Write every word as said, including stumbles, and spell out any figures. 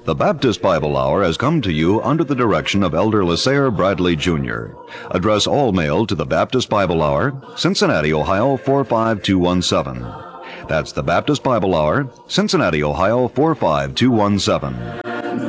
The Baptist Bible Hour has come to you under the direction of Elder Lasair Bradley Junior Address all mail to the Baptist Bible Hour, Cincinnati, Ohio four five two one seven. That's the Baptist Bible Hour, Cincinnati, Ohio four five two one seven.